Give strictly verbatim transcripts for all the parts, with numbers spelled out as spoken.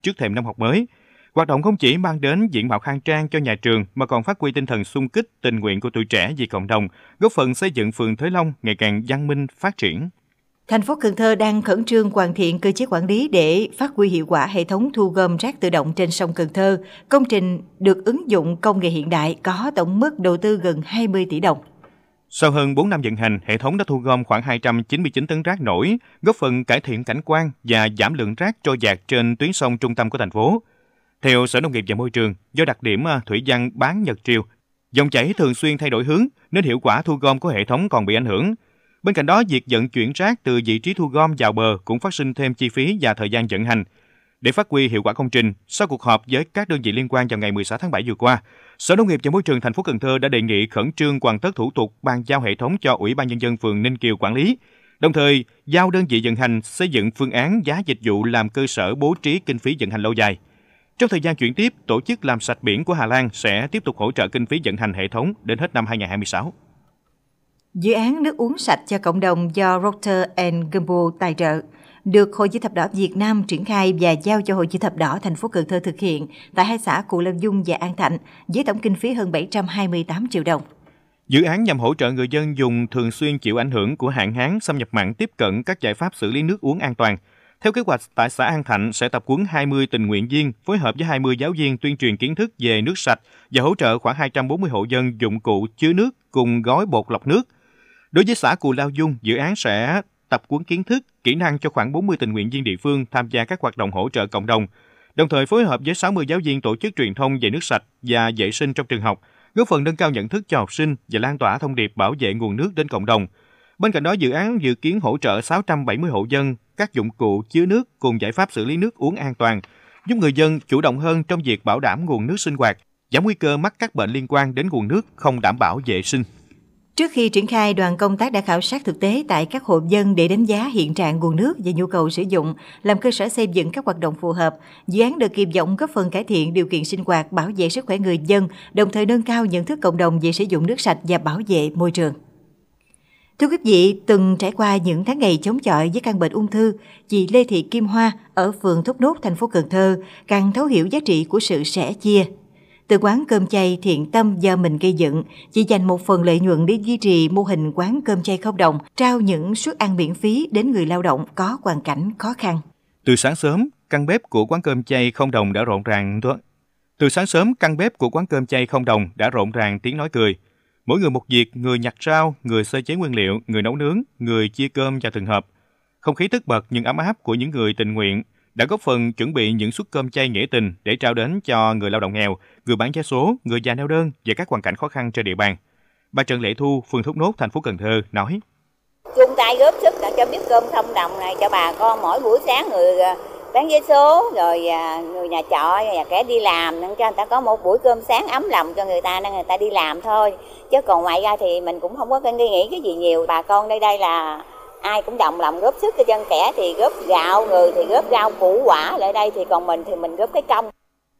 trước thềm năm học mới. Hoạt động không chỉ mang đến diện mạo khang trang cho nhà trường mà còn phát huy tinh thần xung kích, tình nguyện của tuổi trẻ vì cộng đồng, góp phần xây dựng phường Thới Long ngày càng văn minh, phát triển. Thành phố Cần Thơ đang khẩn trương hoàn thiện cơ chế quản lý để phát huy hiệu quả hệ thống thu gom rác tự động trên sông Cần Thơ. Công trình được ứng dụng công nghệ hiện đại có tổng mức đầu tư gần hai mươi tỷ đồng. Sau hơn bốn năm vận hành, hệ thống đã thu gom khoảng hai trăm chín mươi chín tấn rác nổi, góp phần cải thiện cảnh quan và giảm lượng rác trôi dạt trên tuyến sông trung tâm của thành phố. Theo Sở Nông nghiệp và Môi trường, do đặc điểm thủy văn bán nhật triều, dòng chảy thường xuyên thay đổi hướng nên hiệu quả thu gom của hệ thống còn bị ảnh hưởng. Bên cạnh đó, việc vận chuyển rác từ vị trí thu gom vào bờ cũng phát sinh thêm chi phí và thời gian vận hành. Để phát huy hiệu quả công trình, sau cuộc họp với các đơn vị liên quan vào ngày mười sáu tháng bảy vừa qua, Sở Nông nghiệp và Môi trường thành phố Cần Thơ đã đề nghị khẩn trương hoàn tất thủ tục bàn giao hệ thống cho Ủy ban nhân dân phường Ninh Kiều quản lý, đồng thời giao đơn vị vận hành xây dựng phương án giá dịch vụ làm cơ sở bố trí kinh phí vận hành lâu dài. Trong thời gian chuyển tiếp, tổ chức làm sạch biển của Hà Lan sẽ tiếp tục hỗ trợ kinh phí vận hành hệ thống đến hết năm hai không hai sáu. Dự án nước uống sạch cho cộng đồng do Procter and Gamble tài trợ được Hội Chữ thập đỏ Việt Nam triển khai và giao cho Hội Chữ thập đỏ thành phố Cần Thơ thực hiện tại hai xã Cù Lao Dung và An Thạnh với tổng kinh phí hơn bảy trăm hai mươi tám triệu đồng. Dự án nhằm hỗ trợ người dân dùng thường xuyên chịu ảnh hưởng của hạn hán, xâm nhập mặn tiếp cận các giải pháp xử lý nước uống an toàn. Theo kế hoạch, tại xã An Thạnh sẽ tập huấn hai mươi tình nguyện viên phối hợp với hai mươi giáo viên tuyên truyền kiến thức về nước sạch và hỗ trợ khoảng hai trăm bốn mươi hộ dân dụng cụ chứa nước cùng gói bột lọc nước. Đối với xã Cù Lao Dung, dự án sẽ tập huấn kiến thức, kỹ năng cho khoảng bốn mươi tình nguyện viên địa phương tham gia các hoạt động hỗ trợ cộng đồng, đồng thời phối hợp với sáu mươi giáo viên tổ chức truyền thông về nước sạch và vệ sinh trong trường học, góp phần nâng cao nhận thức cho học sinh và lan tỏa thông điệp bảo vệ nguồn nước đến cộng đồng. Bên cạnh đó, dự án dự kiến hỗ trợ sáu trăm bảy mươi hộ dân các dụng cụ chứa nước cùng giải pháp xử lý nước uống an toàn, giúp người dân chủ động hơn trong việc bảo đảm nguồn nước sinh hoạt, giảm nguy cơ mắc các bệnh liên quan đến nguồn nước không đảm bảo vệ sinh. Trước khi triển khai, đoàn công tác đã khảo sát thực tế tại các hộ dân để đánh giá hiện trạng nguồn nước và nhu cầu sử dụng, làm cơ sở xây dựng các hoạt động phù hợp. Dự án được kỳ vọng góp phần cải thiện điều kiện sinh hoạt, bảo vệ sức khỏe người dân, đồng thời nâng cao nhận thức cộng đồng về sử dụng nước sạch và bảo vệ môi trường. Thưa quý vị, từng trải qua những tháng ngày chống chọi với căn bệnh ung thư, chị Lê Thị Kim Hoa ở phường Thốt Nốt, thành phố Cần Thơ càng thấu hiểu giá trị của sự sẻ chia. Từ quán cơm chay thiện tâm do mình gây dựng, chị dành một phần lợi nhuận để duy trì mô hình quán cơm chay không đồng, trao những suất ăn miễn phí đến người lao động có hoàn cảnh khó khăn. Từ sáng sớm, căn bếp của quán cơm chay không đồng đã rộn ràng. Từ sáng sớm, căn bếp của quán cơm chay không đồng đã rộn ràng tiếng nói cười. Mỗi người một việc, người nhặt rau, người sơ chế nguyên liệu, người nấu nướng, người chia cơm và từng hộp. Không khí tất bật nhưng ấm áp của những người tình nguyện đã góp phần chuẩn bị những suất cơm chay nghĩa tình để trao đến cho người lao động nghèo, người bán vé số, người già neo đơn và các hoàn cảnh khó khăn trên địa bàn. Bà Trần Lệ Thu, phường Thốt Nốt, thành phố Cần Thơ nói: chung tay góp sức là cho bếp cơm không đồng này cho bà con mỗi buổi sáng, người bán vé số rồi người nhà trọ và kẻ đi làm, nên cho người ta có một buổi cơm sáng ấm lòng cho người ta nên người ta đi làm thôi, chứ còn ngoài ra thì mình cũng không có nghi nghĩ cái gì nhiều. Bà con đây đây là ai cũng đồng lòng góp sức, cho dân kẻ thì góp gạo, người thì góp rau củ quả lại đây, thì còn mình thì mình góp cái công.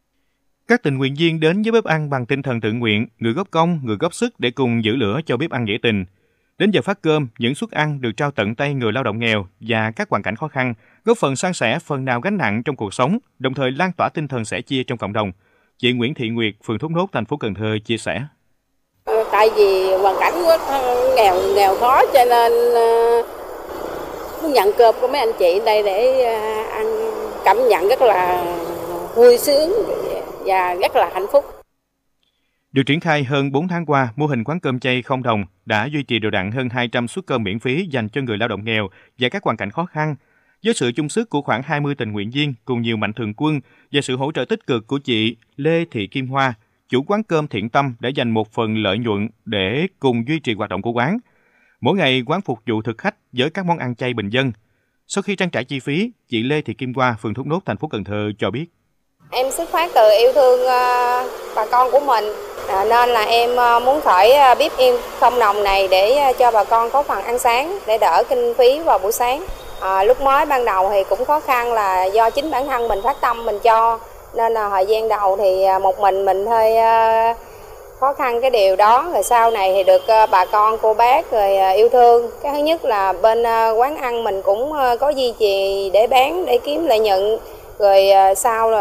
Các tình nguyện viên đến với bếp ăn bằng tinh thần tự nguyện, người góp công, người góp sức để cùng giữ lửa cho bếp ăn nghĩa tình. Đến giờ phát cơm, những suất ăn được trao tận tay người lao động nghèo và các hoàn cảnh khó khăn, góp phần san sẻ phần nào gánh nặng trong cuộc sống, đồng thời lan tỏa tinh thần sẻ chia trong cộng đồng. Chị Nguyễn Thị Nguyệt, phường Thốt Nốt, thành phố Cần Thơ chia sẻ: tại vì hoàn cảnh nghèo nghèo khó cho nên muốn nhận cơm của mấy anh chị đây để ăn, cảm nhận rất là vui sướng và rất là hạnh phúc. Được triển khai hơn bốn tháng qua, mô hình quán cơm chay không đồng đã duy trì đều đặn hơn hai trăm suất cơm miễn phí dành cho người lao động nghèo và các hoàn cảnh khó khăn. Với sự chung sức của khoảng hai mươi tình nguyện viên cùng nhiều mạnh thường quân và sự hỗ trợ tích cực của chị Lê Thị Kim Hoa, chủ quán cơm thiện tâm đã dành một phần lợi nhuận để cùng duy trì hoạt động của quán. Mỗi ngày, quán phục vụ thực khách với các món ăn chay bình dân. Sau khi trang trải chi phí, chị Lê Thị Kim Hoa, phường Thốt Nốt, thành phố Cần Thơ cho biết: em xuất phát từ yêu thương uh, bà con của mình, à, nên là em uh, muốn khởi uh, bếp yên không đồng này để uh, cho bà con có phần ăn sáng, để đỡ kinh phí vào buổi sáng. À, lúc mới ban đầu thì cũng khó khăn là do chính bản thân mình phát tâm mình cho, nên là thời gian đầu thì uh, một mình mình hơi uh, khó khăn cái điều đó. Rồi sau này thì được uh, bà con cô bác rồi uh, yêu thương. Cái thứ nhất là bên uh, quán ăn mình cũng uh, có duy trì để bán để kiếm lợi nhuận. rồi sau rồi